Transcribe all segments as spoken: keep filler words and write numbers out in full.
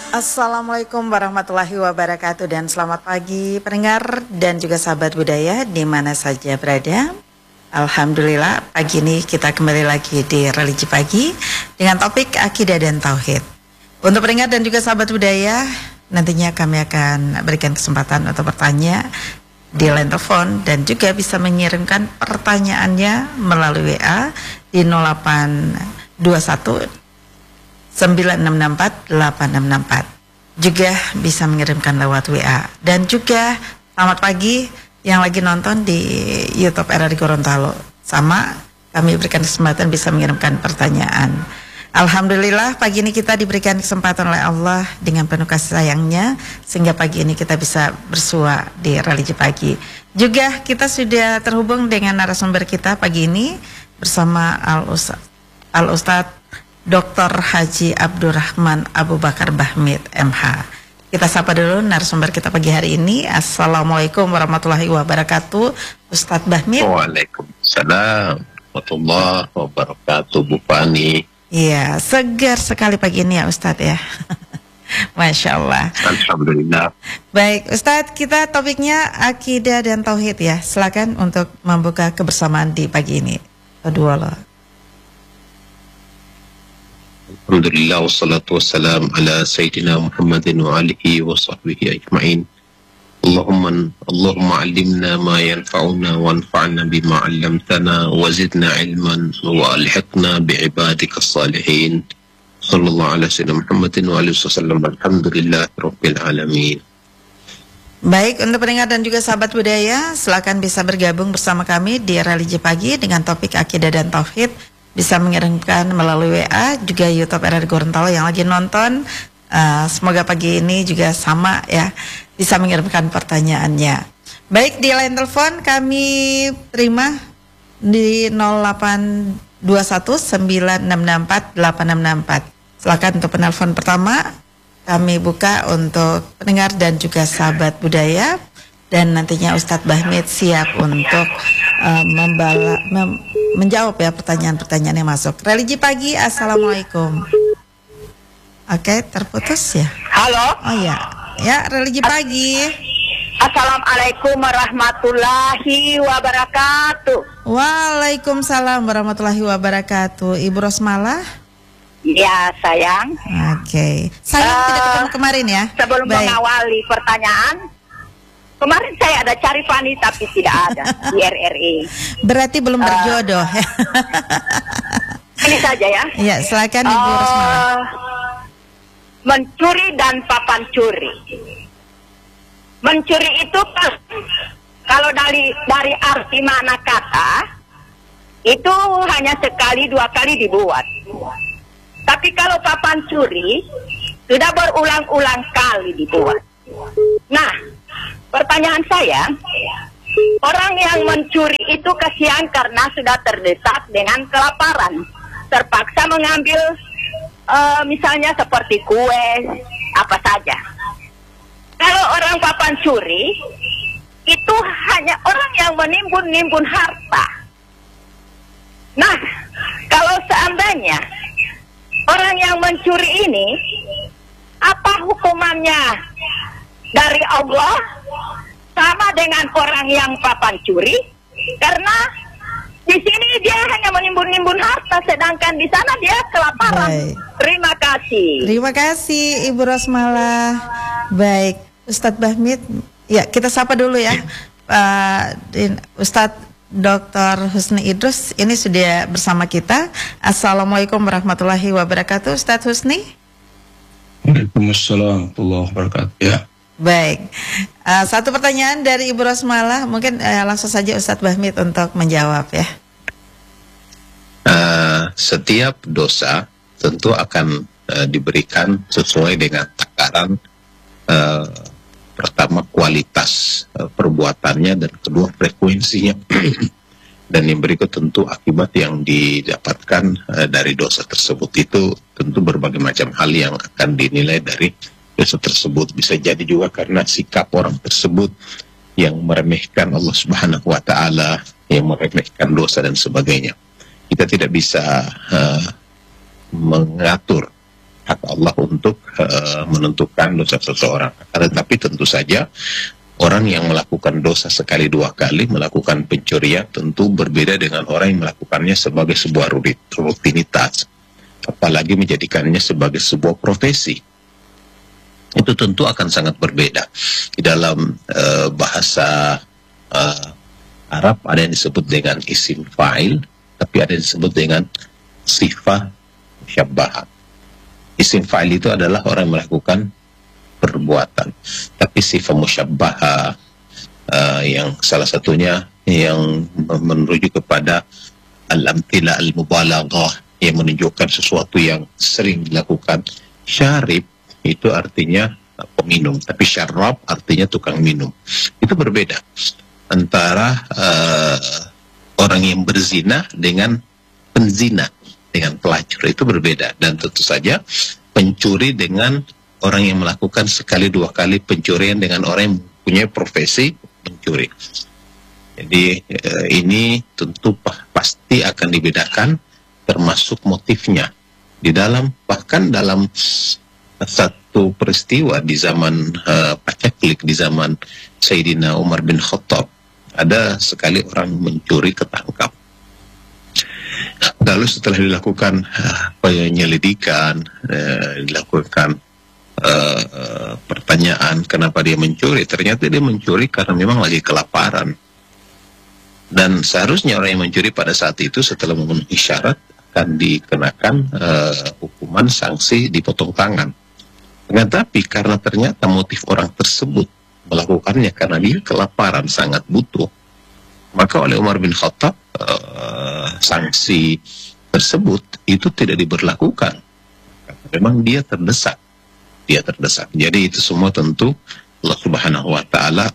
Assalamualaikum warahmatullahi wabarakatuh dan selamat pagi pendengar dan juga sahabat budaya di mana saja berada. Alhamdulillah pagi ini kita kembali lagi di Religi Pagi dengan topik akidah dan tauhid. Untuk pendengar dan juga sahabat budaya, nantinya kami akan berikan kesempatan untuk bertanya di line telepon dan juga bisa mengirimkan pertanyaannya melalui W A di nol delapan dua satu sembilan enam enam empat delapan enam enam empat. Juga bisa mengirimkan lewat W A. Dan juga selamat pagi yang lagi nonton di YouTube R R I Gorontalo. Sama kami berikan kesempatan bisa mengirimkan pertanyaan. Alhamdulillah pagi ini kita diberikan kesempatan oleh Allah dengan penuh kasih sayangnya sehingga pagi ini kita bisa bersua di Religi Pagi. Juga kita sudah terhubung dengan narasumber kita pagi ini bersama Al-Ustaz Al-Ustaz Doktor Haji Abdurrahman Abu Bakar Bahmid M H. Kita sapa dulu narasumber kita pagi hari ini. Assalamualaikum warahmatullahi wabarakatuh, Ustadz Bahmid. Waalaikumsalam warahmatullahi wabarakatuh, Bu Fani. Iya, segar sekali pagi ini ya Ustadz ya. Masya Allah. Alhamdulillah. Baik Ustadz, kita topiknya akidah dan tauhid ya. Silakan untuk membuka kebersamaan di pagi ini. Kedua loh. Alhamdulillah wassalatu wassalam ala Sayyidina Muhammadin wa alihi wa sahbihi ajma'in. Allahumma Allahumma allimna ma yanfa'una wa anfa'na bima 'allamtana wa zidna ilman wa alhiqna bi'ibadika salihin. Sallallahu ala Sayyidina Muhammadin wa alihi wasallam. Alhamdulillah rabbil alamin. Baik, untuk pendengar dan juga sahabat budaya, silakan bisa bergabung bersama kami di Religi Pagi dengan topik akidah dan tauhid. Bisa mengirimkan melalui W A, juga YouTube R R I Gorontalo yang lagi nonton. Uh, semoga pagi ini juga sama ya, bisa mengirimkan pertanyaannya. Baik, di line telepon kami terima di nol delapan dua satu sembilan enam enam empat delapan enam enam empat. Silakan untuk penelpon pertama. Kami buka untuk pendengar dan juga sahabat budaya. Dan nantinya Ustadz Bahmid siap untuk uh, membala, mem, menjawab ya pertanyaan-pertanyaan yang masuk. Religi Pagi, Assalamualaikum. Oke, terputus ya. Halo. Oh ya, ya Religi Pagi. Assalamualaikum warahmatullahi wabarakatuh. Waalaikumsalam warahmatullahi wabarakatuh. Ibu Rosmalah. Ya sayang. Oke. Sayang uh, tidak ketemu kemarin ya. Sebelum Baik. mengawali pertanyaan. Kemarin saya ada cari Fani tapi tidak ada di R R I. Berarti belum berjodoh. Uh, ini saja ya. Iya, silakan Ibu uh, Rosmalah. Mencuri dan papan curi. Mencuri itu kan, kalau dari dari arti makna kata itu hanya sekali dua kali dibuat. Tapi kalau papan curi sudah berulang-ulang kali dibuat. Nah, pertanyaan saya, orang yang mencuri itu kasihan karena sudah terdesak dengan kelaparan, terpaksa mengambil uh, misalnya seperti kue, apa saja. Kalau orang papan curi, itu hanya orang yang menimbun-nimbun harta. Nah, kalau seandainya orang yang mencuri ini, apa hukumannya dari Allah sama dengan orang yang papan curi? Karena di sini dia hanya menimbun-nimbun harta, sedangkan di sana dia kelaparan. Baik. Terima kasih. Terima kasih Ibu Rosmalah. Baik, Ustadz Bahmid. Ya, kita sapa dulu ya. Uh, Ustadz Doktor Husni Idrus ini sudah bersama kita. Assalamualaikum warahmatullahi wabarakatuh, Ustadz Husni. Waalaikumsalam warahmatullahi wabarakatuh. Ya. Baik, uh, satu pertanyaan dari Ibu Rosmalah, mungkin uh, langsung saja Ustadz Bahmid untuk menjawab ya. Uh, setiap dosa tentu akan uh, diberikan sesuai dengan takaran uh, pertama kualitas uh, perbuatannya dan kedua frekuensinya. Dan yang berikut tentu akibat yang didapatkan uh, dari dosa tersebut itu tentu berbagai macam hal yang akan dinilai dari dosa tersebut. Bisa jadi juga karena sikap orang tersebut yang meremehkan Allah Subhanahu wa Ta'ala, yang meremehkan dosa dan sebagainya. Kita tidak bisa uh, mengatur hak Allah untuk uh, menentukan dosa seseorang. Tetapi tentu saja orang yang melakukan dosa sekali dua kali, melakukan pencurian, tentu berbeda dengan orang yang melakukannya sebagai sebuah rutinitas, apalagi menjadikannya sebagai sebuah profesi. Itu tentu akan sangat berbeda. Di dalam uh, bahasa uh, Arab ada yang disebut dengan isim fa'il, tapi ada yang disebut dengan sifah musyabbahah. Isim fa'il itu adalah orang yang melakukan perbuatan, tapi sifah musyabbahah uh, yang salah satunya yang menuju kepada al-amthila al-mubalaghah, yang menunjukkan sesuatu yang sering dilakukan. Syarib itu artinya peminum, tapi syarab artinya tukang minum. Itu berbeda antara uh, orang yang berzina dengan penzina, dengan pelacur. Itu berbeda. Dan tentu saja pencuri dengan orang yang melakukan sekali dua kali pencurian dengan orang yang mempunyai profesi mencuri. Jadi uh, ini tentu pasti akan dibedakan, termasuk motifnya. Di dalam, bahkan dalam satu peristiwa di zaman uh, paceklik, di zaman Sayyidina Umar bin Khattab, ada sekali orang mencuri ketangkap. Lalu setelah dilakukan uh, penyelidikan, uh, dilakukan uh, uh, pertanyaan kenapa dia mencuri, ternyata dia mencuri karena memang lagi kelaparan. Dan seharusnya orang yang mencuri pada saat itu setelah memenuhi syarat akan dikenakan uh, hukuman sanksi dipotong tangan. Tetapi karena ternyata motif orang tersebut melakukannya karena dia kelaparan, sangat butuh, maka oleh Umar bin Khattab uh, sanksi tersebut itu tidak diberlakukan. Memang dia terdesak, dia terdesak. Jadi itu semua tentu Allah Subhanahu Wa Taala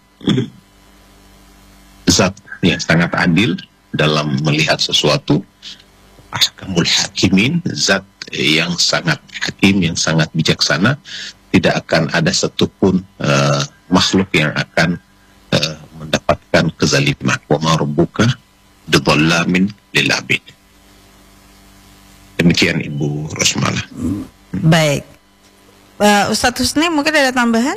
zat yang sangat adil dalam melihat sesuatu, ahkamul hakimin, zat yang sangat hakim, yang sangat bijaksana. Tidak akan ada satupun uh, makhluk yang akan uh, mendapatkan kezaliman. Wa ma rabbuka bidzallamin lil abid. Demikian Ibu Rosmala. Baik, uh, Ustadz Husni mungkin ada tambahan?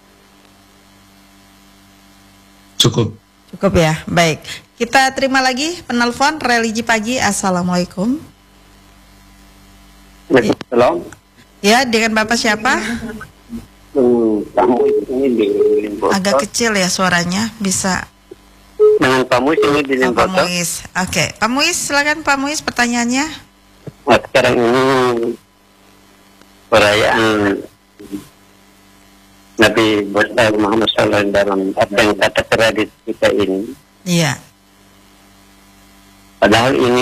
Cukup. Cukup ya. Baik, kita terima lagi penelpon Religi Pagi. Assalamualaikum. Waalaikumsalam. Ya, dengan Bapak siapa? Hmm, Pak Muiz ini di Limboto. Agak kecil ya suaranya, bisa. Dengan Pak Muiz ini di Oh, Pak Limboto. Muiz. Oke, Pak Muiz, silakan Pak Muiz pertanyaannya. Nah, sekarang ini perayaan Nabi besar Muhammad shallallahu alaihi wasallam dalam apa yang kata tradisi kita ini. Iya. Padahal ini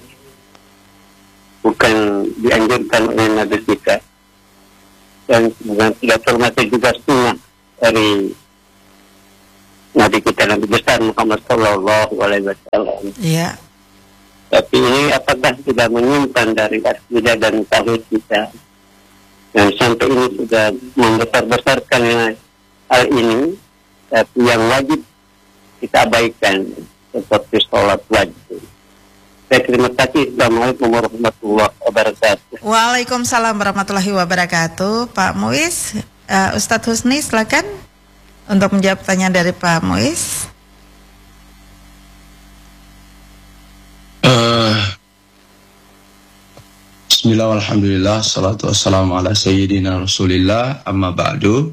bukan dianjurkan oleh Nabi kita, dan tidak termasuk juga sunnah dari Nabi kita, Nabi besar Muhammad Sallallahu Alaihi Wasallam. Iya. Tapi ini apakah tidak menyimpan dari akidah dan tauhid kita, dan sampai ini sudah membesar-besarkan hal ini, tapi yang wajib kita abaikan seperti sholat wajib. Saya terima kasih. Assalamualaikum warahmatullahi wabarakatuh. Waalaikumsalam warahmatullahi wabarakatuh. Pak Muiz, uh, Ustadz Husni silakan untuk menjawab pertanyaan dari Pak Muiz. Uh, Bismillah, alhamdulillah, salatu wassalamu ala sayyidina rasulillah, amma ba'du.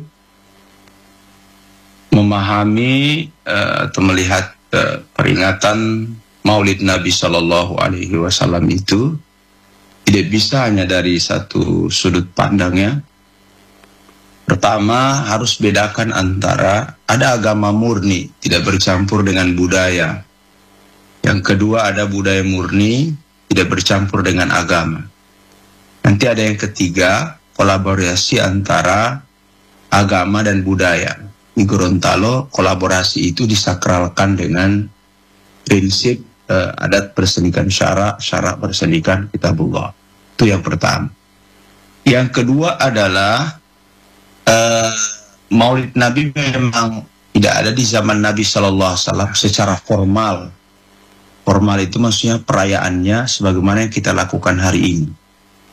Memahami uh, atau melihat uh, peringatan Maulid Nabi Sallallahu Alaihi Wasallam itu tidak bisa hanya dari satu sudut pandangnya. Pertama, harus bedakan antara ada agama murni, tidak bercampur dengan budaya. Yang kedua, ada budaya murni, tidak bercampur dengan agama. Nanti ada yang ketiga, kolaborasi antara agama dan budaya. Di Gorontalo, kolaborasi itu disakralkan dengan prinsip Uh, adat bersenikan syarak, syarak bersenikan kitabullah. Itu yang pertama. Yang kedua adalah uh, Maulid Nabi memang tidak ada di zaman Nabi Sallallahu Alaihi Wasallam secara formal. Formal itu maksudnya perayaannya sebagaimana yang kita lakukan hari ini.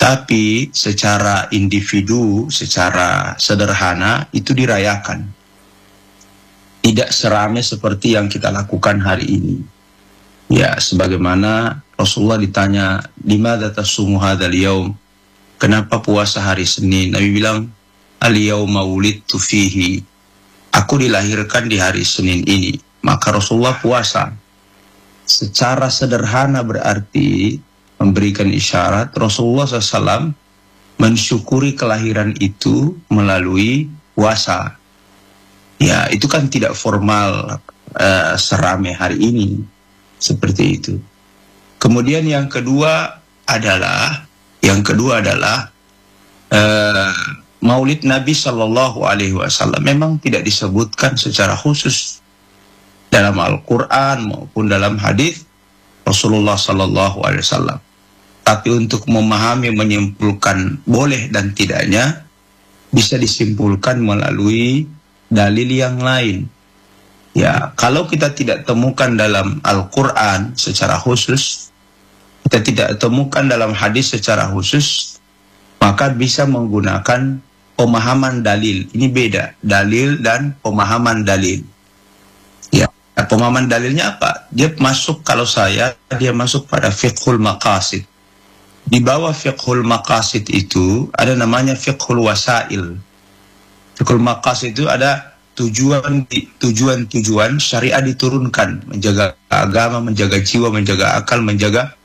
Tapi secara individu, secara sederhana itu dirayakan. Tidak seramai seperti yang kita lakukan hari ini. Ya, sebagaimana Rasulullah ditanya, "Limadza tasumu hadzal yaum?" Kenapa puasa hari Senin? Nabi bilang, "Al-yauma wulidtu fihi." Aku dilahirkan di hari Senin ini. Maka Rasulullah puasa. Secara sederhana berarti memberikan isyarat Rasulullah shallallahu alaihi wasallam mensyukuri kelahiran itu melalui puasa. Ya, itu kan tidak formal uh, seramai hari ini. Seperti itu. Kemudian yang kedua adalah yang kedua adalah uh, Maulid Nabi Shallallahu Alaihi Wasallam memang tidak disebutkan secara khusus dalam Al-Quran maupun dalam hadis Rasulullah Shallallahu Alaihi Wasallam. Tapi untuk memahami, menyimpulkan boleh dan tidaknya bisa disimpulkan melalui dalil yang lain. Ya, kalau kita tidak temukan dalam Al-Quran secara khusus, kita tidak temukan dalam hadis secara khusus, maka bisa menggunakan pemahaman dalil. Ini beda, dalil dan pemahaman dalil. Ya, pemahaman dalilnya apa? Dia masuk, kalau saya, dia masuk pada fiqhul maqasid. Di bawah fiqhul maqasid itu ada namanya fiqhul wasail. Fiqhul maqasid itu ada tujuan tujuan tujuan syariat diturunkan, menjaga agama, menjaga jiwa, menjaga akal, menjaga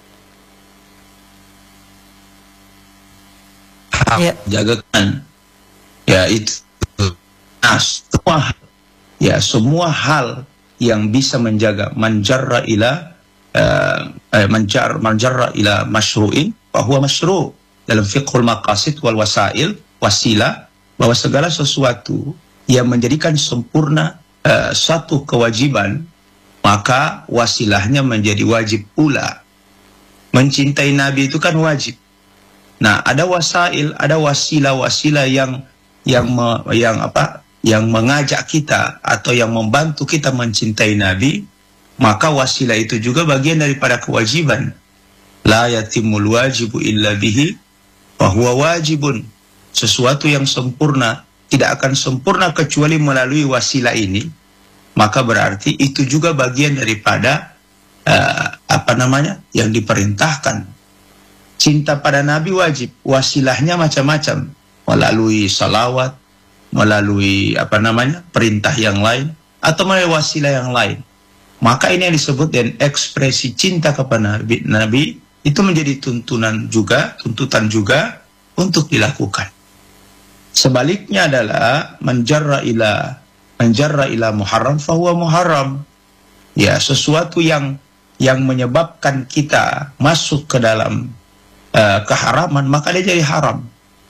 ya. jagakan. Ya, itu nah, semua ya semua hal yang bisa menjaga manjarra ila uh, manjar manjarra ila masyru'in bahwa masyru' dalam fiqhul maqasid wal wasail wasilah, bahwa segala sesuatu yang menjadikan sempurna uh, satu kewajiban, maka wasilahnya menjadi wajib pula. Mencintai Nabi itu kan wajib. Nah, ada wasail, ada wasilah-wasilah yang yang me, yang apa? Yang mengajak kita atau yang membantu kita mencintai Nabi, maka wasilah itu juga bagian daripada kewajiban. La yatimul wajibu illa bihi, bahwa wajibun, sesuatu yang sempurna tidak akan sempurna kecuali melalui wasilah ini, maka berarti itu juga bagian daripada uh, apa namanya yang diperintahkan. Cinta pada Nabi wajib, wasilahnya macam-macam, melalui salawat, melalui apa namanya perintah yang lain, atau melalui wasilah yang lain. Maka ini yang disebut dengan ekspresi cinta kepada Nabi. Nabi itu menjadi tuntunan juga, tuntutan juga untuk dilakukan. Sebaliknya adalah menjarra ila menjarra ila muharram fahuwa muharram. Ya, sesuatu yang yang menyebabkan kita masuk ke dalam uh, keharaman, maka dia jadi haram.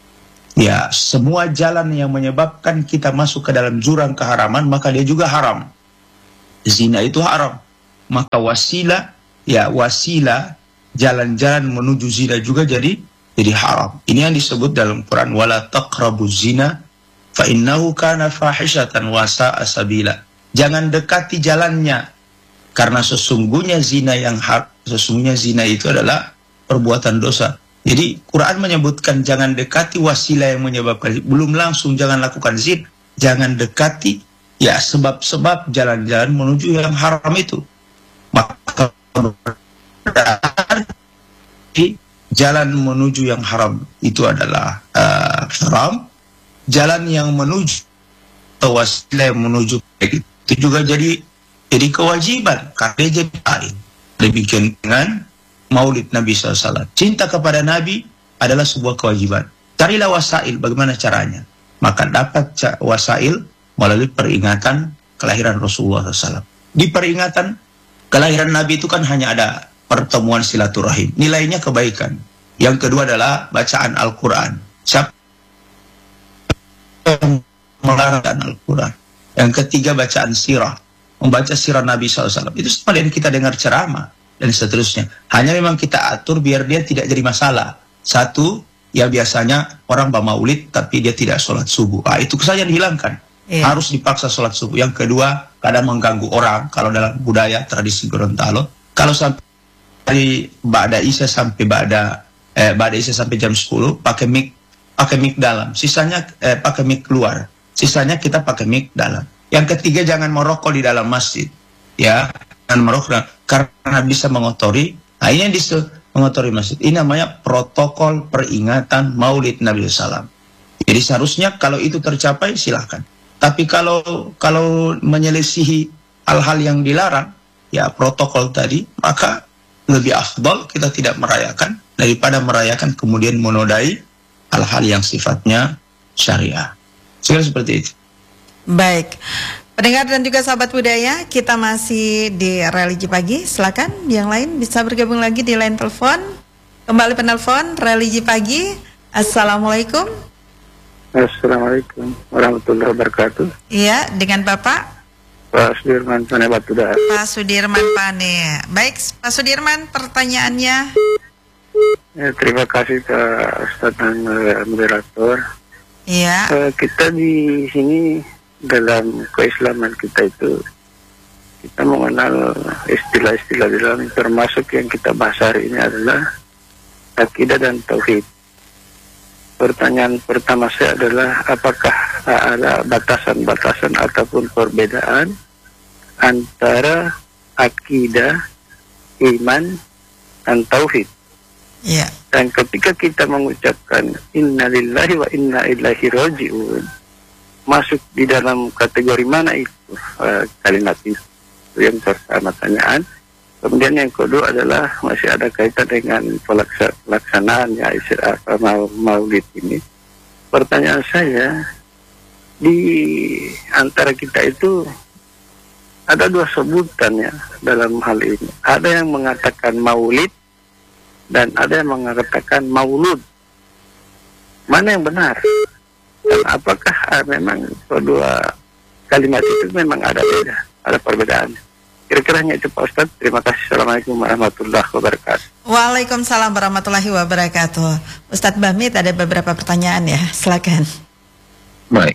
Ya, semua jalan yang menyebabkan kita masuk ke dalam jurang keharaman, maka dia juga haram. Zina itu haram. Maka wasilah, ya wasilah jalan-jalan menuju zina juga jadi jadi haram. Ini yang disebut dalam Quran, wala taqrabuz zina fa innahu kana fahishatan wa sa'a sabila. Jangan dekati jalannya, karena sesungguhnya zina yang har, sesungguhnya zina itu adalah perbuatan dosa. Jadi Quran menyebutkan jangan dekati wasilah yang menyebabkan, belum langsung jangan lakukan zina, jangan dekati ya sebab-sebab jalan-jalan menuju yang haram itu. Maka jalan menuju yang haram itu adalah uh, haram. Jalan yang menuju atau wasilah yang menuju itu juga jadi jadi kewajiban, karena jadi lain. Demikian dengan Maulid Nabi shallallahu alaihi wasallam. Cinta kepada Nabi adalah sebuah kewajiban. Carilah wasail, bagaimana caranya? Maka dapat wasail melalui peringatan kelahiran Rasulullah shallallahu alaihi wasallam. Di peringatan kelahiran Nabi itu kan hanya ada pertemuan silaturahim, nilainya kebaikan. Yang kedua adalah bacaan Al-Quran. Siapa yang melarang Al-Quran? Yang ketiga bacaan sirah, membaca sirah Nabi shallallahu alaihi wasallam. Itu sama dengan kita dengar ceramah dan seterusnya. Hanya memang kita atur biar dia tidak jadi masalah. Satu, ya biasanya orang bermaulid tapi dia tidak sholat subuh. Ah, itu saja dihilangkan. Yeah. Harus dipaksa sholat subuh. Yang kedua, kadang mengganggu orang. Kalau dalam budaya tradisi Gorontalo, kalau sampai dari Ba'da Isya sampai Ba'da eh, Ba'da Isya sampai jam sepuluh pakai mic pakai mic dalam, sisanya eh, pakai mic luar, sisanya kita pakai mic dalam. Yang ketiga, jangan merokok di dalam masjid, ya, jangan merokok karena bisa mengotori. Nah, ini yang disebut mengotori masjid. Ini namanya protokol peringatan Maulid Nabi sallallahu alaihi wasallam. Jadi seharusnya kalau itu tercapai silahkan. Tapi kalau kalau menyelisihi hal-hal yang dilarang, ya protokol tadi, maka lebih afdal kita tidak merayakan daripada merayakan kemudian menodai hal-hal yang sifatnya syariah. Sekiranya seperti itu. Baik, pendengar dan juga sahabat budaya, kita masih di Religi Pagi. Silakan yang lain bisa bergabung lagi di line telepon. Kembali penelpon Religi Pagi. Assalamualaikum. Assalamualaikum warahmatullahi wabarakatuh. Iya, dengan Bapak Pak Sudirman Pane Batu Dahar. Pak Sudirman Pane. Baik, Pak Sudirman, pertanyaannya. Ya, terima kasih ke Ustaz dan uh, moderator. Iya. Uh, kita di sini dalam keislaman kita itu kita mengenal istilah-istilah dalam, termasuk yang kita bahas hari ini adalah akidah dan tauhid. Pertanyaan pertama saya adalah apakah ada batasan-batasan ataupun perbedaan antara akidah, iman, dan tauhid? Iya. Dan ketika kita mengucapkan inna lillahi wa inna ilaihi raji'un, masuk di dalam kategori mana itu uh, kalimat itu? Itu yang pertama pertanyaan. Kemudian yang kedua adalah masih ada kaitan dengan pelaksanaan ya istilah maulid ini. Pertanyaan saya, di antara kita itu ada dua sebutan ya dalam hal ini. Ada yang mengatakan maulid dan ada yang mengatakan maulud. Mana yang benar? Dan apakah uh, memang kedua kalimat itu memang ada beda, ada perbedaan? Kira-kira hanya itu Pak Ustadz. Terima kasih. Assalamualaikum warahmatullahi wabarakatuh. Waalaikumsalam warahmatullahi wabarakatuh. Ustadz Bahmid, ada beberapa pertanyaan ya, silakan. Baik.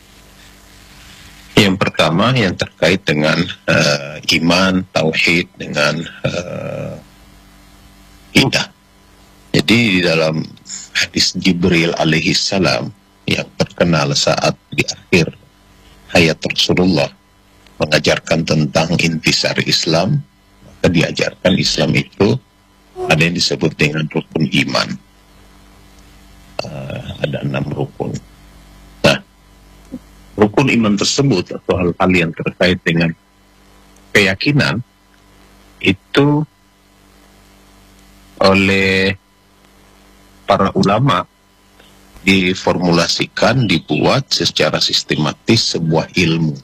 Yang pertama yang terkait dengan uh, iman, tauhid, dengan uh, idah. Jadi di dalam hadis Jibril alaihi salam yang terkenal saat di akhir hayat Rasulullah mengajarkan tentang intisar Islam, maka diajarkan Islam itu ada yang disebut dengan rukun iman. Uh, ada enam rukun. Nah, rukun iman tersebut atau hal-hal yang terkait dengan keyakinan itu oleh para ulama diformulasikan, dibuat secara sistematis sebuah ilmu.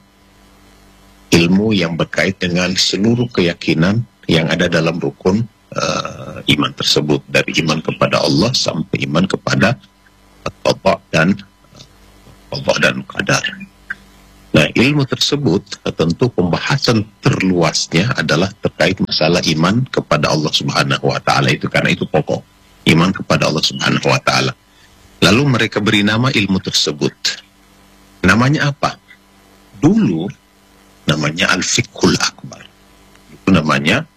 Ilmu yang berkait dengan seluruh keyakinan yang ada dalam rukun uh, iman tersebut, dari iman kepada Allah sampai iman kepada qada dan qada dan qadar. Nah, ilmu tersebut tentu pembahasan terluasnya adalah terkait masalah iman kepada Allah Subhanahu wa taala, itu karena itu pokok iman kepada Allah Subhanahu wa taala. Lalu mereka beri nama ilmu tersebut. Namanya apa? Dulu namanya Al-Fiqhul Akbar. Itu namanya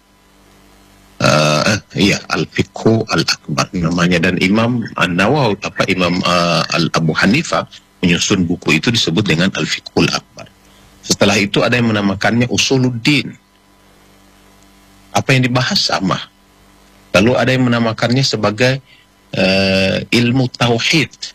uh, iya Al-Fiqhu Al-Akbar namanya. Dan Imam An-Nawawi apa Imam uh, Al-Abu Hanifah menyusun buku itu disebut dengan Al-Fiqhul Akbar. Setelah itu ada yang menamakannya Usuluddin. Apa yang dibahas sama. Lalu ada yang menamakannya sebagai uh, ilmu tauhid.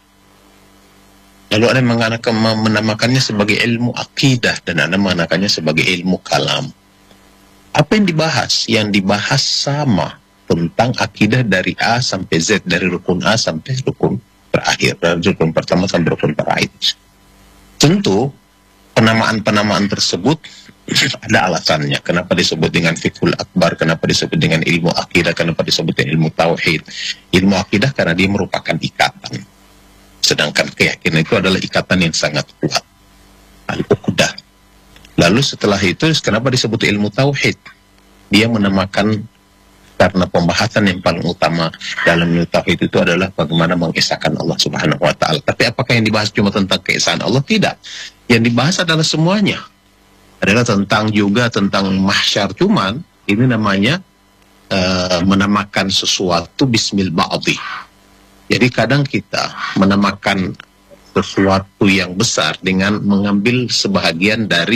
Lalu ada yang menamakannya sebagai ilmu akidah dan ada yang menamakannya sebagai ilmu kalam. Apa yang dibahas? Yang dibahas sama tentang akidah dari A sampai Z, dari rukun A sampai rukun terakhir, dari rukun pertama sampai rukun terakhir. Tentu penamaan-penamaan tersebut ada alasannya. Kenapa disebut dengan fiqhul akbar? Kenapa disebut dengan ilmu akidah? Kenapa disebut dengan ilmu tauhid? Ilmu akidah karena dia merupakan ikatan. Sedangkan keyakinan itu adalah ikatan yang sangat kuat. Al-Uqdah. Lalu setelah itu, kenapa disebut ilmu tauhid? Dia menamakan, karena pembahasan yang paling utama dalam ilmu tauhid itu adalah bagaimana mengesahkan Allah Subhanahu wa taala. Tapi apakah yang dibahas cuma tentang keesaan Allah? Tidak. Yang dibahas adalah semuanya. Adalah tentang juga tentang mahsyar, cuman ini namanya uh, menamakan sesuatu bismil ba'dhi. Jadi kadang kita menamakan sesuatu yang besar dengan mengambil sebahagian dari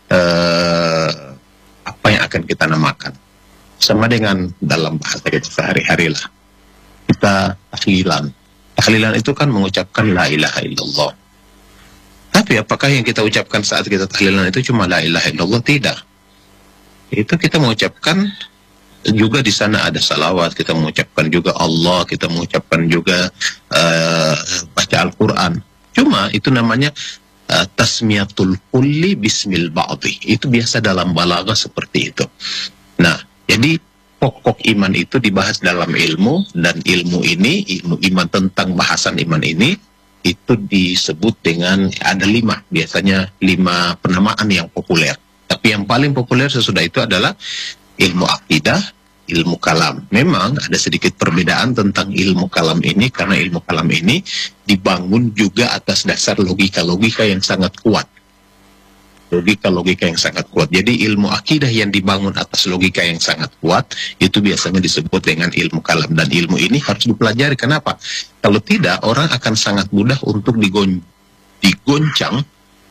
uh, apa yang akan kita namakan. Sama dengan dalam bahasa kita sehari-hari lah. Kita tahlilan. Tahlilan itu kan mengucapkan la ilaha illallah. Tapi apakah yang kita ucapkan saat kita tahlilan itu cuma la ilaha illallah? Tidak. Itu kita mengucapkan juga di sana ada salawat, kita mengucapkan juga Allah, kita mengucapkan juga uh, baca Al-Quran. Cuma itu namanya uh, tasmiyatul kulli bismil ba'dhi. Itu biasa dalam balaghah seperti itu. Nah, jadi pokok iman itu dibahas dalam ilmu, dan ilmu ini, ilmu iman tentang bahasan iman ini, itu disebut dengan, ada lima, biasanya lima penamaan yang populer. Tapi yang paling populer sesudah itu adalah ilmu akidah, ilmu kalam. Memang ada sedikit perbedaan tentang ilmu kalam ini, karena ilmu kalam ini dibangun juga atas dasar logika-logika yang sangat kuat. Logika-logika yang sangat kuat. Jadi ilmu akidah yang dibangun atas logika yang sangat kuat, itu biasanya disebut dengan ilmu kalam. Dan ilmu ini harus dipelajari. Kenapa? Kalau tidak, orang akan sangat mudah untuk digon digoncang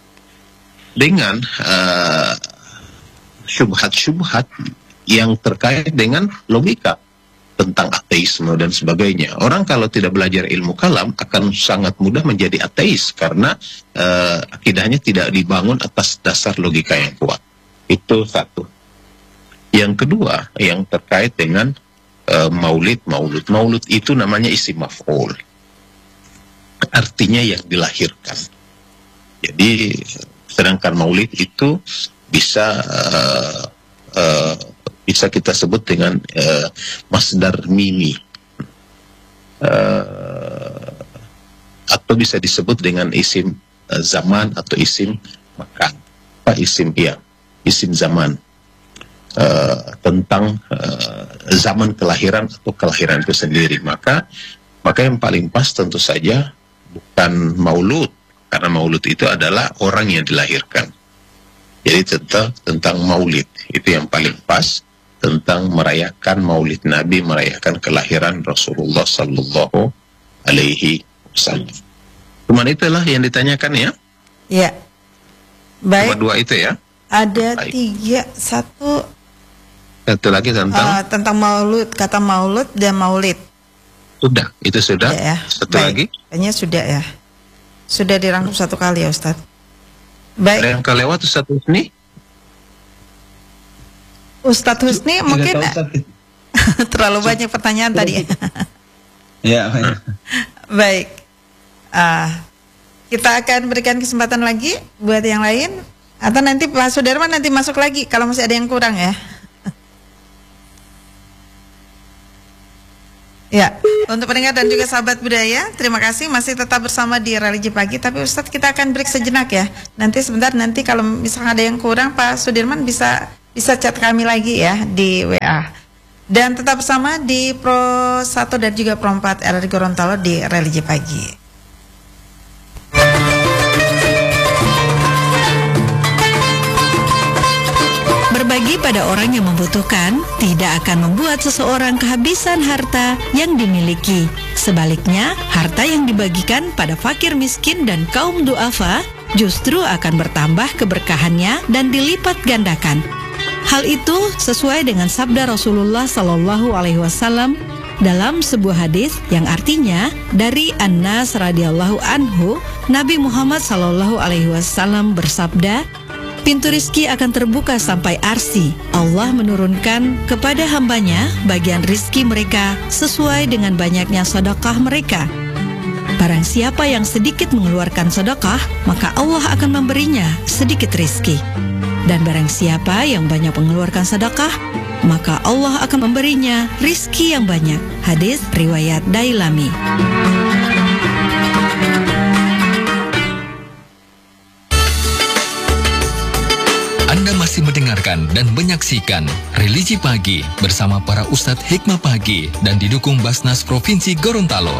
dengan uh, syubhat-syubhat yang terkait dengan logika tentang ateisme dan sebagainya. Orang kalau tidak belajar ilmu kalam akan sangat mudah menjadi ateis karena uh, akidahnya tidak dibangun atas dasar logika yang kuat. Itu satu. Yang kedua, yang terkait dengan uh, maulid, maulud. Maulud itu namanya isim maf'ul. Artinya yang dilahirkan. Jadi sedangkan maulid itu bisa uh, uh, bisa kita sebut dengan uh, masdar mimi, uh, atau bisa disebut dengan isim uh, zaman atau isim makan, apa isim ya, isim zaman, uh, tentang uh, zaman kelahiran atau kelahiran itu sendiri. Maka maka yang paling pas tentu saja bukan maulud, karena maulud itu adalah orang yang dilahirkan. Jadi tentang tentang maulid itu yang paling pas, tentang merayakan maulid Nabi, merayakan kelahiran Rasulullah Sallallahu Alaihi Wasallam. Cuman itulah yang ditanyakan ya. Ya. Baik. Cuma dua itu ya. Ada Baik. tiga, satu. Satu lagi tentang. Uh, tentang maulud, kata maulud dan maulid. Sudah, itu sudah. Ya, ya. Satu Baik. lagi. Kayaknya sudah ya. Sudah dirangkum satu kali ya Ustadz. Baik. Ada yang kelewat satu ini. Ustadz Husni Tidak mungkin tahu, Ustadz. terlalu banyak pertanyaan tadi. Ya, Baik, uh, kita akan berikan kesempatan lagi buat yang lain, atau nanti Pak Sudarman nanti masuk lagi kalau masih ada yang kurang ya. Ya, untuk pendengar dan juga sahabat budaya, terima kasih masih tetap bersama di Religi Pagi. Tapi Ustadz, kita akan break sejenak ya. Nanti sebentar, nanti kalau misalnya ada yang kurang, Pak Sudirman bisa bisa chat kami lagi ya di W A. Dan tetap bersama di Pro satu dan juga Pro empat R R Gorontalo di Religi Pagi. Berbagi pada orang yang membutuhkan tidak akan membuat seseorang kehabisan harta yang dimiliki. Sebaliknya, harta yang dibagikan pada fakir miskin dan kaum duafa justru akan bertambah keberkahannya dan dilipat gandakan. Hal itu sesuai dengan sabda Rasulullah Sallallahu Alaihi Wasallam dalam sebuah hadis yang artinya dari Anas radhiyallahu anhu, Nabi Muhammad Sallallahu Alaihi Wasallam bersabda, pintu rizki akan terbuka sampai arsi. Allah menurunkan kepada hambanya bagian rizki mereka sesuai dengan banyaknya sedekah mereka. Barang siapa yang sedikit mengeluarkan sedekah, maka Allah akan memberinya sedikit rizki. Dan barang siapa yang banyak mengeluarkan sedekah, maka Allah akan memberinya rizki yang banyak. Hadis riwayat Dailami. Anda masih mendengarkan dan menyaksikan Religi Pagi bersama para Ustadz Hikmah Pagi dan didukung Basnas Provinsi Gorontalo.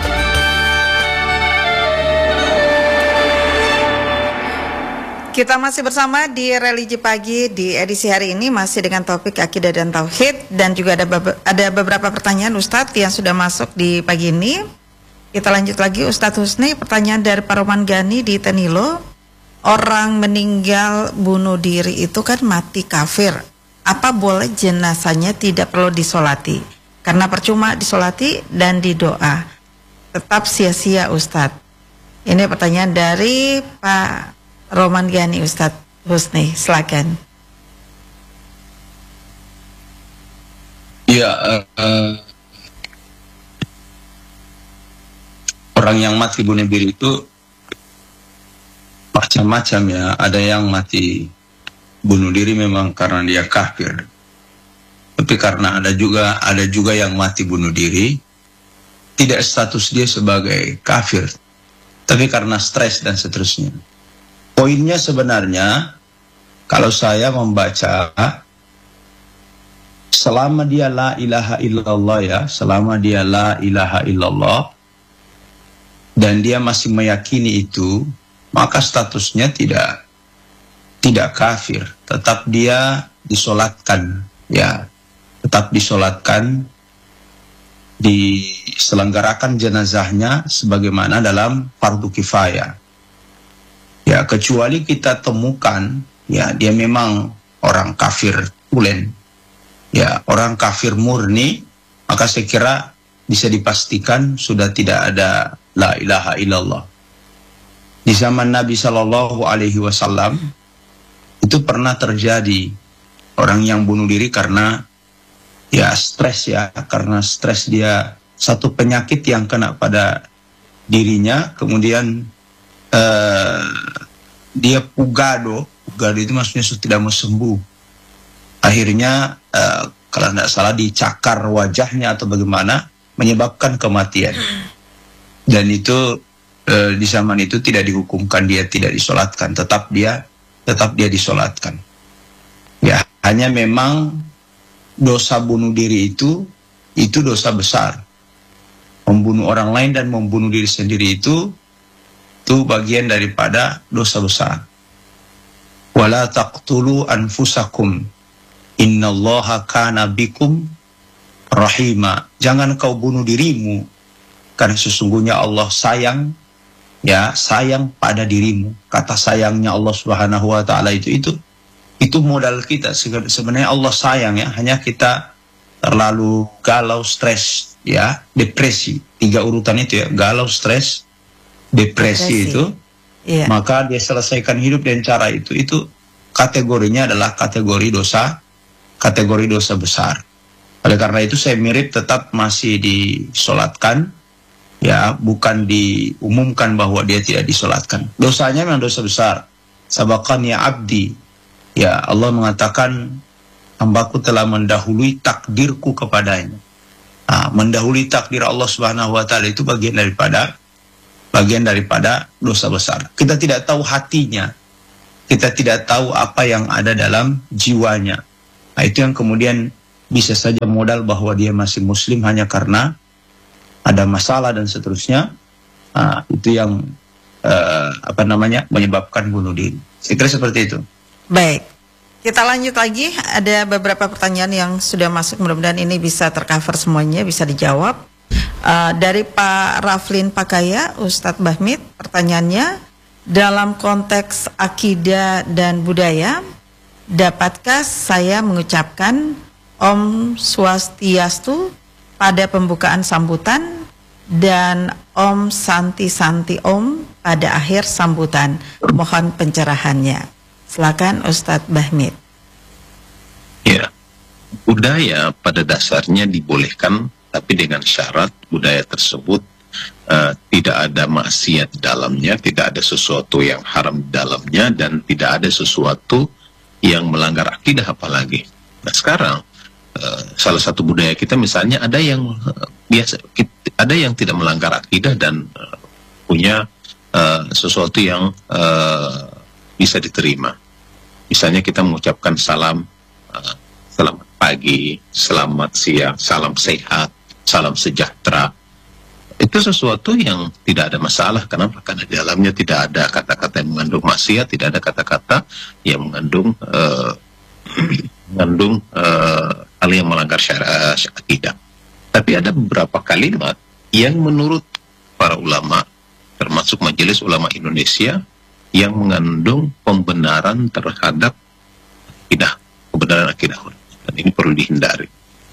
Kita masih bersama di Religi Pagi di edisi hari ini, masih dengan topik akidah dan tauhid, dan juga ada be- ada beberapa pertanyaan Ustadz yang sudah masuk di pagi ini. Kita lanjut lagi, Ustadz Husni. Pertanyaan dari Pak Roman Gani di Tenilo. Orang meninggal bunuh diri itu kan mati kafir. Apa boleh jenazahnya tidak perlu disolati? Karena percuma disolati dan didoa, tetap sia-sia Ustadz. Ini pertanyaan dari Pak Roman Gani, Ustadz Husni, silakan. Ya, uh, uh, orang yang mati bunuh diri itu macam-macam ya. Ada yang mati bunuh diri memang karena dia kafir, tapi karena ada juga ada juga yang mati bunuh diri tidak status dia sebagai kafir, tapi karena stres dan seterusnya. Poinnya sebenarnya, kalau saya membaca, selama dia la ilaha illallah ya, selama dia la ilaha illallah, dan dia masih meyakini itu, maka statusnya tidak tidak kafir, tetap dia disolatkan, ya, tetap disolatkan, diselenggarakan jenazahnya sebagaimana dalam fardu kifayah. Ya, kecuali kita temukan, ya, dia memang orang kafir tulen, ya, orang kafir murni, maka saya kira bisa dipastikan sudah tidak ada la ilaha illallah. Di zaman Nabi Shallallahu Alaihi Wasallam itu pernah terjadi orang yang bunuh diri karena ya stres ya, karena stres dia satu penyakit yang kena pada dirinya, kemudian Uh, dia pugado, pugado itu maksudnya sudah tidak mau sembuh. Akhirnya uh, kalau tidak salah dicakar wajahnya atau bagaimana, menyebabkan kematian. Dan itu uh, di zaman itu tidak dihukumkan dia tidak disolatkan, tetap dia tetap dia disolatkan. Ya, hanya memang dosa bunuh diri itu itu dosa besar. Membunuh orang lain dan membunuh diri sendiri itu itu bagian daripada dosa besar. Wala taqtulu anfusakum innallaha kana bikum rahima. Jangan kau bunuh dirimu, karena sesungguhnya Allah sayang, ya, sayang pada dirimu. Kata sayangnya Allah Subhanahu wa taala itu itu itu modal kita. Sebenarnya Allah sayang, ya, hanya kita terlalu galau, stres, ya, depresi. Tiga urutan itu, ya, galau, stres, depresi, depresi itu, yeah. Maka dia selesaikan hidup dengan cara itu. Itu kategorinya adalah kategori dosa, kategori dosa besar. Oleh karena itu saya mirip tetap masih disolatkan, ya, bukan diumumkan bahwa dia tidak disolatkan. Dosanya memang dosa besar. Sabaqan ya abdi, ya, Allah mengatakan hambaku telah mendahului takdirku kepadanya. Nah, mendahului takdir Allah Subhanahu wa taala itu bagian daripada bagian daripada dosa besar. Kita tidak tahu hatinya, kita tidak tahu apa yang ada dalam jiwanya. Nah, itu yang kemudian bisa saja modal bahwa dia masih muslim hanya karena ada masalah dan seterusnya. Nah, itu yang uh, apa namanya menyebabkan bunuh diri. Saya kira seperti itu. Baik, kita lanjut lagi. Ada beberapa pertanyaan yang sudah masuk, mudah-mudahan ini bisa tercover semuanya, bisa dijawab. Uh, dari Pak Raflin Pakaya, Ustadz Bahmid, pertanyaannya, dalam konteks akidah dan budaya, dapatkah saya mengucapkan Om Swastiastu pada pembukaan sambutan dan Om Santi Santi Om pada akhir sambutan? Mohon pencerahannya. Silakan Ustadz Bahmid. Ya, budaya pada dasarnya dibolehkan, tapi dengan syarat budaya tersebut uh, tidak ada maksiat di dalamnya, tidak ada sesuatu yang haram di dalamnya, dan tidak ada sesuatu yang melanggar akidah apalagi. Nah, sekarang uh, salah satu budaya kita misalnya ada yang uh, biasa, ada yang tidak melanggar akidah dan uh, punya uh, sesuatu yang uh, bisa diterima. Misalnya kita mengucapkan salam, uh, selamat pagi, selamat siang, salam sehat, salam sejahtera. Itu sesuatu yang tidak ada masalah. Kenapa? Karena di dalamnya tidak ada kata-kata yang mengandung maksiat, tidak ada kata-kata yang mengandung uh, mengandung uh, hal yang melanggar syariat akidah. Tapi ada beberapa kalimat yang menurut para ulama, termasuk Majelis Ulama Indonesia, yang mengandung pembenaran terhadap akidah, kebenaran akidah, dan ini perlu dihindari.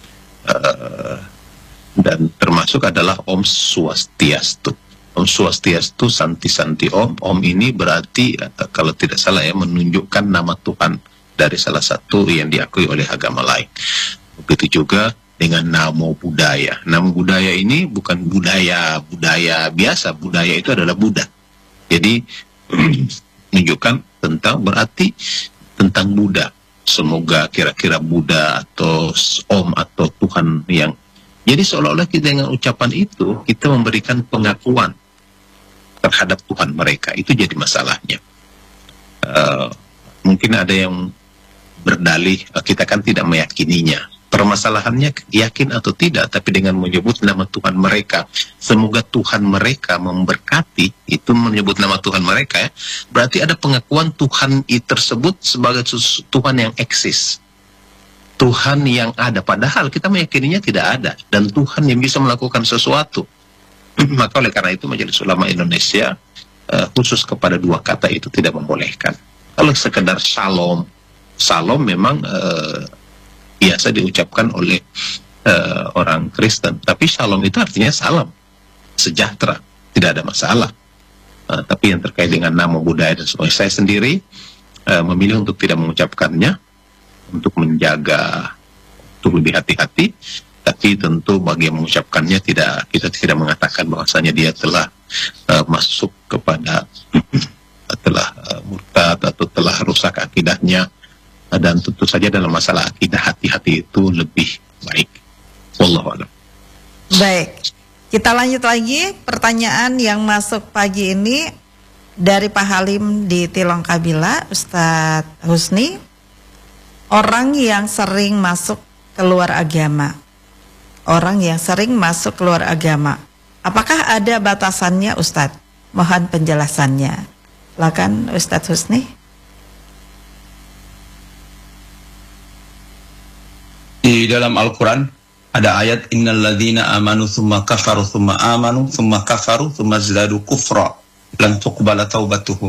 Uh, dan termasuk adalah Om Swastiastu. Om Swastiastu, Santi-Santi Om. Om ini berarti, uh, kalau tidak salah ya, menunjukkan nama Tuhan dari salah satu yang diakui oleh agama lain. Begitu juga dengan namo budaya. Namo budaya ini bukan budaya budaya biasa. Budaya itu adalah Buddha. Jadi menunjukkan tentang, berarti tentang Buddha. Semoga kira-kira Buddha atau Om atau Tuhan yang, jadi seolah-olah kita dengan ucapan itu kita memberikan pengakuan terhadap Tuhan mereka. Itu jadi masalahnya. Uh, mungkin ada yang berdalih, kita kan tidak meyakininya. Permasalahannya yakin atau tidak, tapi dengan menyebut nama Tuhan mereka, semoga Tuhan mereka memberkati, itu menyebut nama Tuhan mereka ya, berarti ada pengakuan Tuhan tersebut sebagai Tuhan yang eksis, Tuhan yang ada, padahal kita meyakininya tidak ada, dan Tuhan yang bisa melakukan sesuatu. Maka oleh karena itu Majelis Ulama Indonesia uh, khusus kepada dua kata itu tidak membolehkan. Kalau sekedar shalom, shalom memang uh, biasa diucapkan oleh uh, orang Kristen, tapi shalom itu artinya salam, sejahtera, tidak ada masalah. Uh, tapi yang terkait dengan nama budaya dan sebagainya, saya sendiri uh, memilih untuk tidak mengucapkannya, untuk menjaga, untuk lebih hati-hati. Tapi tentu bagi yang mengucapkannya, tidak, kita tidak mengatakan bahwasanya dia telah uh, masuk kepada telah uh, murtad atau telah rusak akidahnya. Dan tentu saja dalam masalah akidah, hati-hati itu lebih baik. Wallahu a'lam. Baik, kita lanjut lagi. Pertanyaan yang masuk pagi ini dari Pak Halim di Tilong Kabila, Ustadz Husni. Orang yang sering masuk keluar agama, orang yang sering masuk keluar agama, apakah ada batasannya, Ustadz? Mohon penjelasannya. Silakan Ustadz Husni. Di dalam Al-Quran ada ayat innal ladzina amanu tsumma kafaru tsumma amanu tsumma kafaru tsumma zadu kufra lan tuqbala taubatuhum.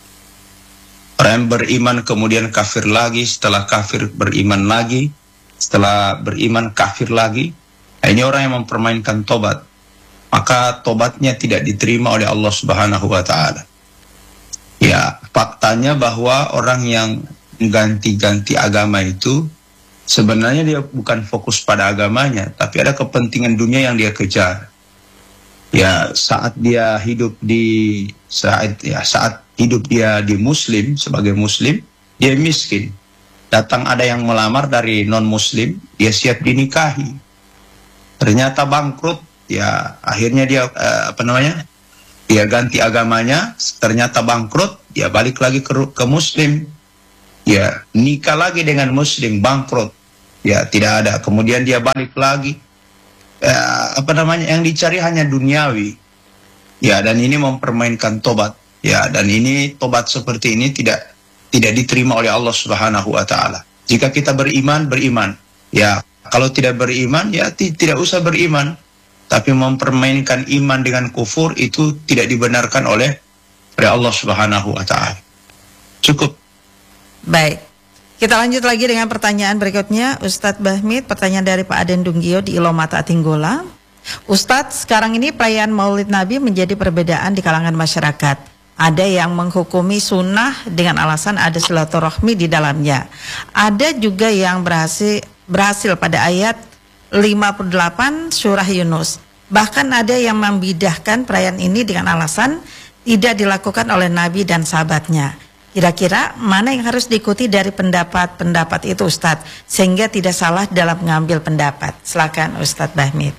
Orang yang beriman kemudian kafir lagi, setelah kafir beriman lagi, setelah beriman kafir lagi. Nah, ini orang yang mempermainkan tobat, maka tobatnya tidak diterima oleh Allah Subhanahu wa taala. Ya, faktanya bahwa orang yang mengganti-ganti agama itu sebenarnya dia bukan fokus pada agamanya, tapi ada kepentingan dunia yang dia kejar. Ya, saat dia hidup di saat ya saat hidup dia di Muslim, sebagai Muslim, dia miskin. Datang ada yang melamar dari non Muslim, dia siap dinikahi. Ternyata bangkrut, ya akhirnya dia uh, apa namanya? Dia ganti agamanya, ternyata bangkrut, dia balik lagi ke, ke Muslim. Ya, nikah lagi dengan Muslim, bangkrut, ya tidak ada. Kemudian dia balik lagi, eh, apa namanya, yang dicari hanya duniawi. Ya, dan ini mempermainkan tobat. Ya, dan ini tobat seperti ini tidak tidak diterima oleh Allah Subhanahu wa taala. Jika kita beriman, beriman. Ya, kalau tidak beriman, ya tidak usah beriman. Tapi mempermainkan iman dengan kufur itu tidak dibenarkan oleh oleh Allah Subhanahu wa taala. Cukup. Baik, kita lanjut lagi dengan pertanyaan berikutnya, Ustadz Bahmid. Pertanyaan dari Pak Aden Dunggio di Ilomata Atinggola. Ustadz, sekarang ini perayaan Maulid Nabi menjadi perbedaan di kalangan masyarakat. Ada yang menghukumi sunnah dengan alasan ada silaturahmi di dalamnya. Ada juga yang berhasil berhasil pada ayat lima puluh delapan surah Yunus. Bahkan ada yang membidahkan perayaan ini dengan alasan tidak dilakukan oleh Nabi dan sahabatnya. Kira-kira mana yang harus diikuti dari pendapat-pendapat itu, Ustadz, sehingga tidak salah dalam mengambil pendapat? Silakan Ustadz Bahmid.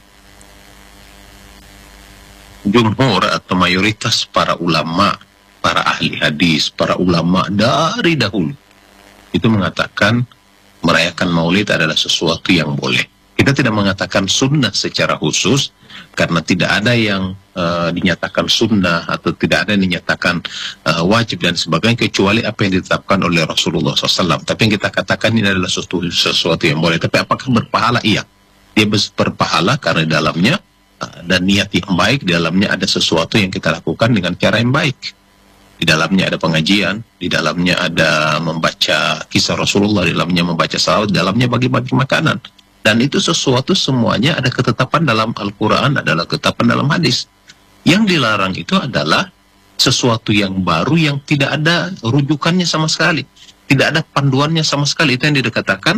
Jumhur atau mayoritas para ulama, para ahli hadis, para ulama dari dahulu itu mengatakan merayakan Maulid adalah sesuatu yang boleh. Kita tidak mengatakan sunnah secara khusus, karena tidak ada yang uh, dinyatakan sunnah atau tidak ada yang dinyatakan uh, wajib dan sebagainya kecuali apa yang ditetapkan oleh Rasulullah shallallahu alaihi wasallam. Tapi yang kita katakan ini adalah sesuatu, sesuatu yang boleh. Tapi apakah berpahala? Iya, dia berpahala karena di dalamnya uh, dan niat yang baik, di dalamnya ada sesuatu yang kita lakukan dengan cara yang baik. Di dalamnya ada pengajian, di dalamnya ada membaca kisah Rasulullah, di dalamnya membaca salawat, di dalamnya bagi-bagi makanan. Dan itu sesuatu semuanya ada ketetapan dalam Al-Quran, adalah ketetapan dalam hadis. Yang dilarang itu adalah sesuatu yang baru yang tidak ada rujukannya sama sekali. Tidak ada panduannya sama sekali. Itu yang dikatakan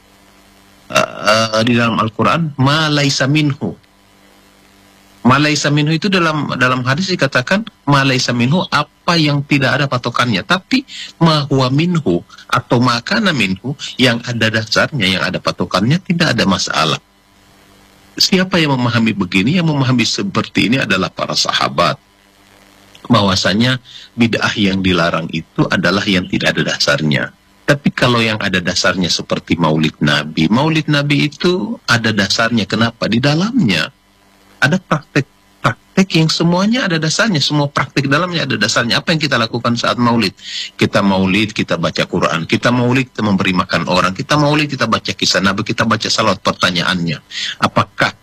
uh, di dalam Al-Quran, ma laisa minhu. Ma laisa minhu itu dalam dalam hadis dikatakan ma laisa minhu, apa yang tidak ada patokannya. Tapi ma huwa minhu atau makana minhu, yang ada dasarnya, yang ada patokannya, tidak ada masalah. Siapa yang memahami begini, yang memahami seperti ini adalah para sahabat. Bahwasanya bid'ah yang dilarang itu adalah yang tidak ada dasarnya. Tapi kalau yang ada dasarnya seperti maulid Nabi, maulid Nabi itu ada dasarnya. Kenapa? Di dalamnya ada praktek-praktek yang semuanya ada dasarnya. Semua praktek dalamnya ada dasarnya. Apa yang kita lakukan saat maulid? Kita maulid, kita baca Quran. Kita maulid, kita memberi makan orang. Kita maulid, kita baca kisah Nabi. Kita baca salawat. Pertanyaannya, apakah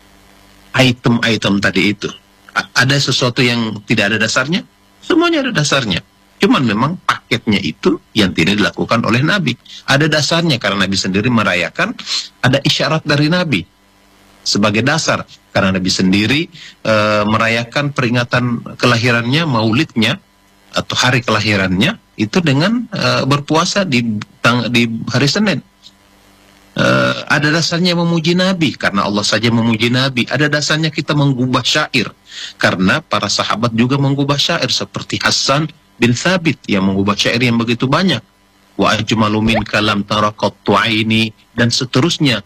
item-item tadi itu ada sesuatu yang tidak ada dasarnya? Semuanya ada dasarnya. Cuman memang paketnya itu yang tidak dilakukan oleh Nabi. Ada dasarnya karena Nabi sendiri merayakan, ada isyarat dari Nabi sebagai dasar. Karena Nabi sendiri e, merayakan peringatan kelahirannya, maulidnya, atau hari kelahirannya, itu dengan e, berpuasa di, di hari Senin. E, ada dasarnya memuji Nabi, karena Allah saja memuji Nabi. Ada dasarnya kita menggubah syair, karena para sahabat juga menggubah syair, seperti Hasan bin Thabit yang mengubah syair yang begitu banyak. Wa ajmalu min kalam tarakattu aini, dan seterusnya.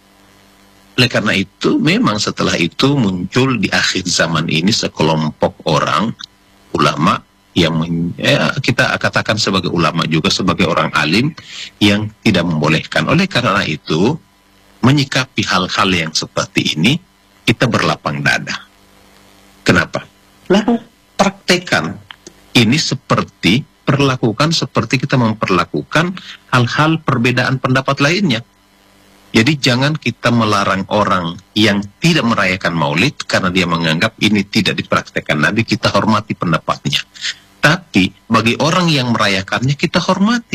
Oleh karena itu, memang setelah itu muncul di akhir zaman ini sekelompok orang, ulama, yang men, ya, kita katakan sebagai ulama juga, sebagai orang alim, yang tidak membolehkan. Oleh karena itu, menyikapi hal-hal yang seperti ini, kita berlapang dada. Kenapa? Lalu praktekan ini seperti, perlakukan seperti kita memperlakukan hal-hal perbedaan pendapat lainnya. Jadi jangan kita melarang orang yang tidak merayakan maulid karena dia menganggap ini tidak dipraktekkan Nabi, kita hormati pendapatnya. Tapi bagi orang yang merayakannya kita hormati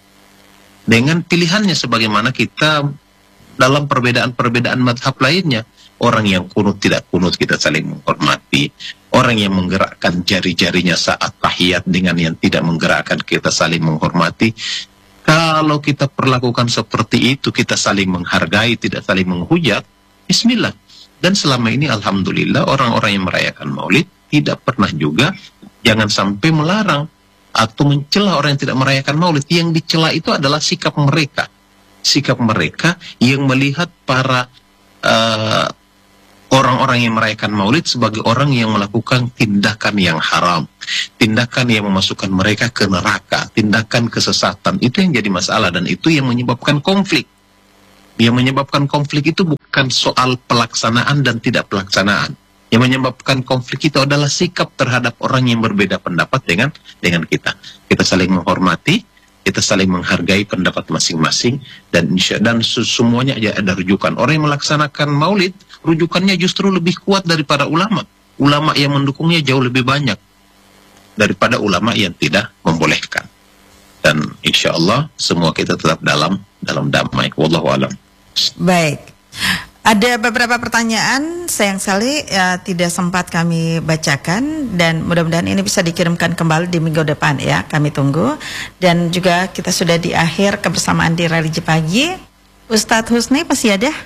dengan pilihannya, sebagaimana kita dalam perbedaan-perbedaan madhab lainnya. Orang yang kunut tidak kunut kita saling menghormati. Orang yang menggerakkan jari-jarinya saat tahiyat dengan yang tidak menggerakkan kita saling menghormati. Kalau kita perlakukan seperti itu, kita saling menghargai, tidak saling menghujat, bismillah. Dan selama ini alhamdulillah orang-orang yang merayakan maulid tidak pernah juga, jangan sampai melarang atau mencela orang yang tidak merayakan maulid. Yang dicela itu adalah sikap mereka. Sikap mereka yang melihat para uh, orang-orang yang merayakan maulid sebagai orang yang melakukan tindakan yang haram, tindakan yang memasukkan mereka ke neraka, tindakan kesesatan. Itu yang jadi masalah, dan itu yang menyebabkan konflik. Yang menyebabkan konflik itu bukan soal pelaksanaan dan tidak pelaksanaan. Yang menyebabkan konflik itu adalah sikap terhadap orang yang berbeda pendapat dengan dengan kita. Kita saling menghormati, kita saling menghargai pendapat masing-masing, dan insya dan semuanya ada rujukan. Orang yang melaksanakan maulid, rujukannya justru lebih kuat daripada ulama. Ulama yang mendukungnya jauh lebih banyak daripada ulama yang tidak membolehkan. Dan insya Allah semua kita tetap dalam dalam damai. Wallahu a'lam. Baik. Ada beberapa pertanyaan sayang sekali ya, tidak sempat kami bacakan, dan mudah-mudahan ini bisa dikirimkan kembali di minggu depan ya. Kami tunggu. Dan juga kita sudah di akhir kebersamaan di Religi Pagi. Ustadz Husni masih ada?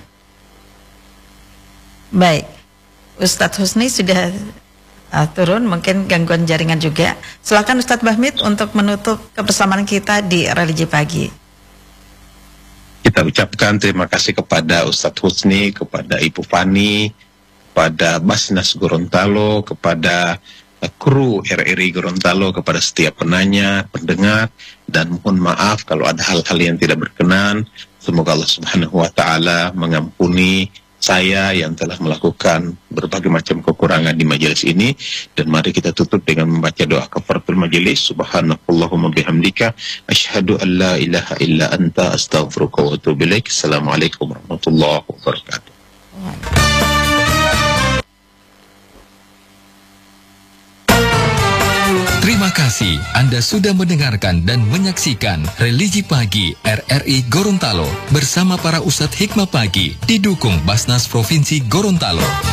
Baik, Ustadz Husni sudah uh, turun, mungkin gangguan jaringan juga. Silakan Ustadz Bahmid untuk menutup kebersamaan kita di Religi Pagi. Kita ucapkan terima kasih kepada Ustadz Husni, kepada Ibu Fani, kepada Basnas Gorontalo, kepada uh, kru R R I Gorontalo, kepada setiap penanya, pendengar, dan mohon maaf kalau ada hal-hal yang tidak berkenan. Semoga Allah Subhanahu wa Ta'ala mengampuni saya yang telah melakukan berbagai macam kekurangan di majelis ini, dan mari kita tutup dengan membaca doa kafaratul majelis. Subhanakallahumma bihamdika asyhadu an la ilaha illa anta astaghfiruka wa atubu ilaik. Assalamualaikum warahmatullahi wabarakatuh. Terima kasih Anda sudah mendengarkan dan menyaksikan Religi Pagi R R I Gorontalo bersama para Ustadz Hikmah Pagi didukung Basnas Provinsi Gorontalo.